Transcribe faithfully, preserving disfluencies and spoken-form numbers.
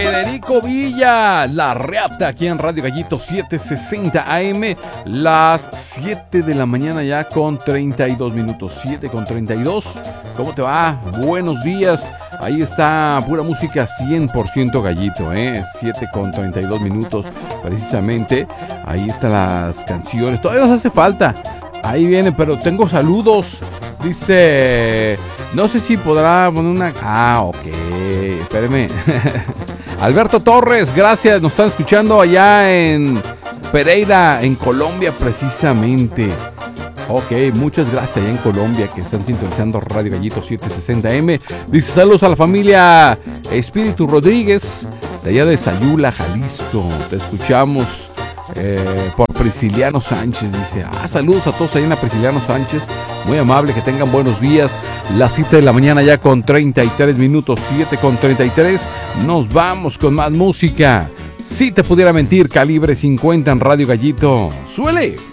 Federico Villa, La Reata, aquí en Radio Gallito setecientos sesenta A M, las siete de la mañana ya con treinta y dos minutos, siete con treinta y dos. ¿Cómo te va? Buenos días. Ahí está pura música cien por ciento Gallito, ¿eh? siete con treinta y dos minutos, precisamente. Ahí están las canciones. Todavía nos hace falta. Ahí viene, pero tengo saludos. Dice, no sé si podrá poner una... Ah, ok, espéreme. Alberto Torres, gracias, nos están escuchando allá en Pereira, en Colombia precisamente. Ok, muchas gracias allá en Colombia que están sintonizando Radio Gallito setecientos sesenta A M. Dice, saludos a la familia Espíritu Rodríguez, de allá de Sayula, Jalisco. Te escuchamos eh, por Prisciliano Sánchez. Dice, ah, saludos a todos allá en la Prisciliano Sánchez. Muy amable, que tengan buenos días. Las siete de la mañana ya con treinta y tres minutos, siete con treinta y tres. Nos vamos con más música. Si te pudiera mentir, Calibre cincuenta en Radio Gallito. ¡Suele!